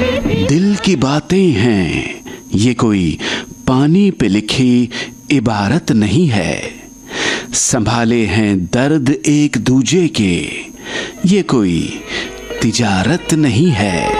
दिल की बातें हैं, ये कोई पानी पे लिखी इबारत नहीं है। संभाले हैं दर्द एक दूजे के, ये कोई तिजारत नहीं है।